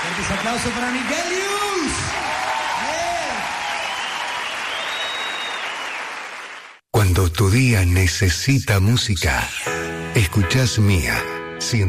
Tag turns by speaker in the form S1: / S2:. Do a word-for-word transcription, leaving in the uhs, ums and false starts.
S1: Fuertes aplausos para Miguelius.
S2: Cuando tu día necesita música, escuchás Mía.